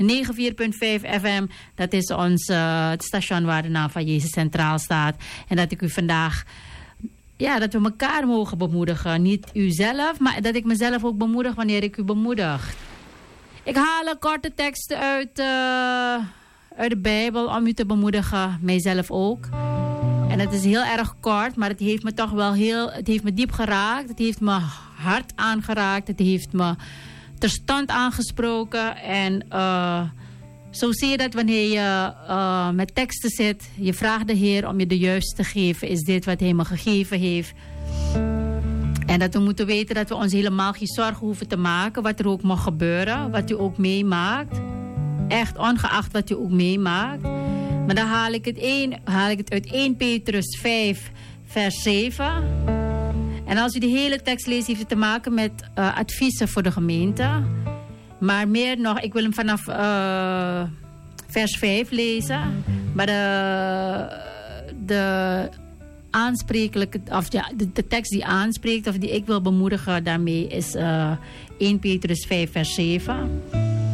94.5 FM. Dat is ons het station waar de naam van Jezus centraal staat. En dat ik u vandaag... Ja, dat we elkaar mogen bemoedigen. Niet u zelf, maar dat ik mezelf ook bemoedig wanneer ik u bemoedig. Ik haal een korte teksten uit de Bijbel om u te bemoedigen. Mijzelf ook. En het is heel erg kort, maar het heeft me toch wel het heeft me diep geraakt. Het heeft me hart aangeraakt. Het heeft me terstond aangesproken. En zo zie je dat wanneer je met teksten zit. Je vraagt de Heer om je de juiste te geven. Is dit wat Hij me gegeven heeft? En dat we moeten weten dat we ons helemaal geen zorgen hoeven te maken. Wat er ook mag gebeuren. Wat u ook meemaakt. Echt ongeacht wat u ook meemaakt. Maar dan haal ik het uit 1 Petrus 5 vers 7. En als u de hele tekst leest, heeft het te maken met adviezen voor de gemeente. Maar meer nog, ik wil hem vanaf vers 5 lezen. Maar de tekst die aanspreekt of die ik wil bemoedigen daarmee is 1 Petrus 5 vers 7.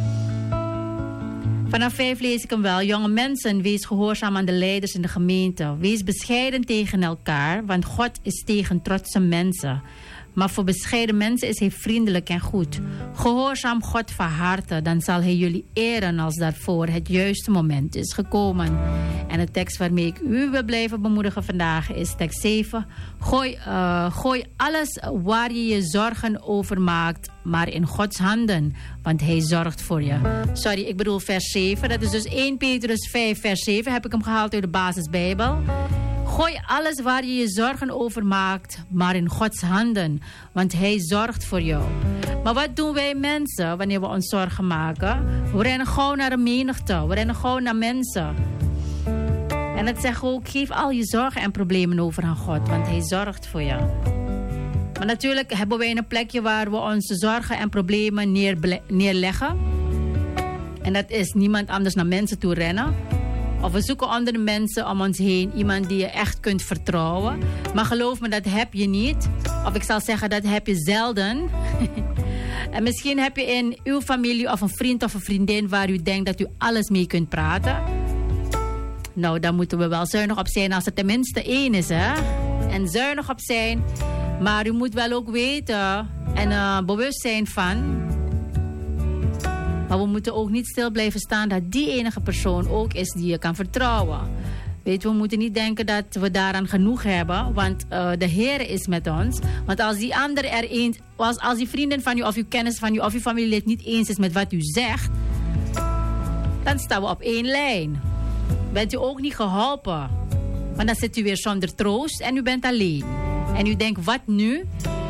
Vanaf 5 lees ik hem wel. Jonge mensen, wees gehoorzaam aan de leiders in de gemeente. Wees bescheiden tegen elkaar, want God is tegen trotse mensen. Maar voor bescheiden mensen is Hij vriendelijk en goed. Gehoorzaam God van harte, dan zal Hij jullie eren als daarvoor het juiste moment is gekomen. En de tekst waarmee ik u wil blijven bemoedigen vandaag is tekst 7. Gooi alles waar je je zorgen over maakt, maar in Gods handen, want Hij zorgt voor je. Sorry, ik bedoel vers 7. Dat is dus 1 Petrus 5 vers 7. Heb ik hem gehaald uit de basisbijbel. Gooi alles waar je je zorgen over maakt, maar in Gods handen, want Hij zorgt voor jou. Maar wat doen wij mensen wanneer we ons zorgen maken? We rennen gewoon naar de menigte, we rennen gewoon naar mensen. En het zegt ook, geef al je zorgen en problemen over aan God, want Hij zorgt voor je. Maar natuurlijk hebben wij een plekje waar we onze zorgen en problemen neerleggen. En dat is niemand anders naar mensen toe rennen. Of we zoeken onder de mensen om ons heen iemand die je echt kunt vertrouwen. Maar geloof me, dat heb je niet. Of ik zal zeggen, dat heb je zelden. En misschien heb je in uw familie of een vriend of een vriendin waar u denkt dat u alles mee kunt praten. Nou, dan moeten we wel zuinig op zijn als er tenminste 1 is, hè. En zuinig op zijn. Maar u moet wel ook weten en bewust zijn van... Maar we moeten ook niet stil blijven staan dat die enige persoon ook is die je kan vertrouwen. Weet je, we moeten niet denken dat we daaraan genoeg hebben. Want de Heer is met ons. Want als die ander als die vrienden van u of uw kennis van u of uw familielid niet eens is met wat u zegt, dan staan we op 1 lijn. Bent u ook niet geholpen. Want dan zit u weer zonder troost en u bent alleen. En u denkt, wat nu?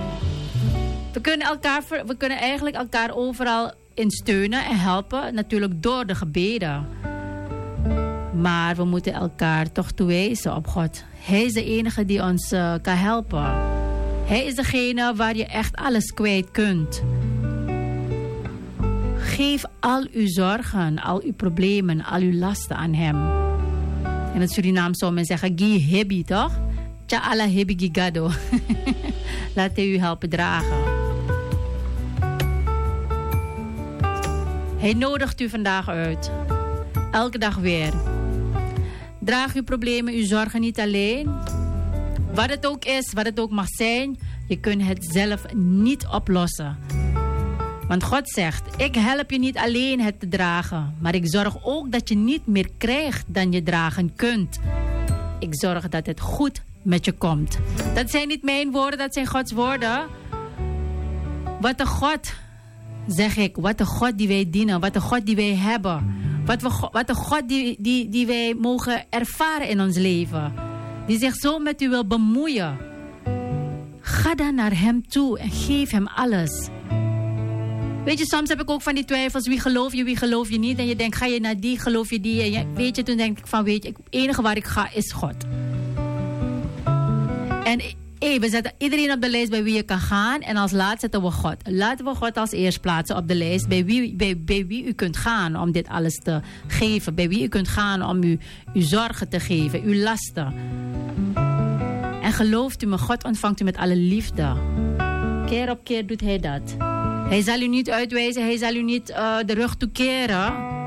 We kunnen eigenlijk elkaar overal in steunen en helpen, natuurlijk door de gebeden. Maar we moeten elkaar toch toewijzen op God. Hij is de enige die ons kan helpen. Hij is degene waar je echt alles kwijt kunt. Geef al uw zorgen, al uw problemen, al uw lasten aan Hem. In het Surinaams zou men zeggen, gi hebi, toch? Tja ala hebi gigado. Laat Hij u helpen dragen. Hij nodigt u vandaag uit. Elke dag weer. Draag uw problemen, uw zorgen niet alleen. Wat het ook is, wat het ook mag zijn, je kunt het zelf niet oplossen. Want God zegt, ik help je niet alleen het te dragen, maar ik zorg ook dat je niet meer krijgt dan je dragen kunt. Ik zorg dat het goed met je komt. Dat zijn niet mijn woorden, dat zijn Gods woorden. Wat een God... Zeg ik, wat een God die wij dienen, wat een God die wij hebben. Wat een God die wij mogen ervaren in ons leven. Die zich zo met u wil bemoeien. Ga dan naar Hem toe en geef Hem alles. Weet je, soms heb ik ook van die twijfels. Wie geloof je niet? En je denkt, ga je naar die, geloof je die? En weet je, toen denk ik van, weet je, het enige waar ik ga is God. En we zetten iedereen op de lijst bij wie je kan gaan. En als laatste zetten we God. Laten we God als eerst plaatsen op de lijst. Bij wie u kunt gaan om dit alles te geven. Bij wie u kunt gaan om uw zorgen te geven. Uw lasten. En gelooft u me, God ontvangt u met alle liefde. Keer op keer doet Hij dat. Hij zal u niet uitwijzen. Hij zal u niet de rug toekeren.